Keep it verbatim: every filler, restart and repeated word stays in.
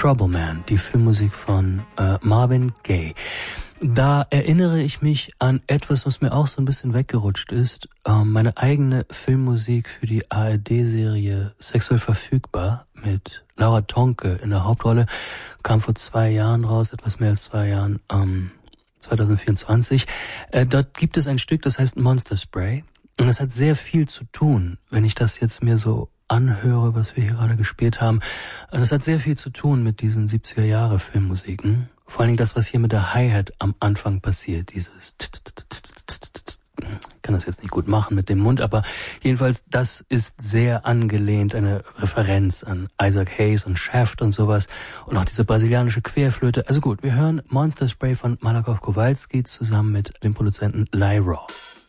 Trouble Man, die Filmmusik von äh, Marvin Gaye. Da erinnere ich mich an etwas, was mir auch so ein bisschen weggerutscht ist. Ähm, meine eigene Filmmusik für die A R D-Serie Sexuell verfügbar mit Laura Tonke in der Hauptrolle kam vor zwei Jahren raus, etwas mehr als zwei Jahren, ähm, zwanzig vierundzwanzig. Äh, dort gibt es ein Stück, das heißt Monster Spray. Und es hat sehr viel zu tun, wenn ich das jetzt mir so anhöre, was wir hier gerade gespielt haben. Das hat sehr viel zu tun mit diesen siebziger-Jahre-Filmmusiken. Vor allen Dingen das, was hier mit der Hi-Hat am Anfang passiert, dieses ich kann das jetzt nicht gut machen mit dem Mund, aber jedenfalls, das ist sehr angelehnt, eine Referenz an Isaac Hayes und Shaft und sowas und auch diese brasilianische Querflöte. Also gut, wir hören Monster Spray von Malakoff Kowalski zusammen mit dem Produzenten Lyra.